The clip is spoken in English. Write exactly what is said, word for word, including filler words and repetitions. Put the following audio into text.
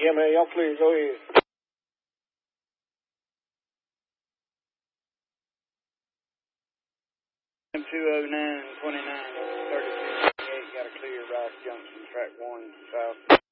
Yeah, man, y'all clear. Go ahead. two oh nine, twenty-nine, thirty-two, twenty-eight, got a clear Rice Junction, track one, south.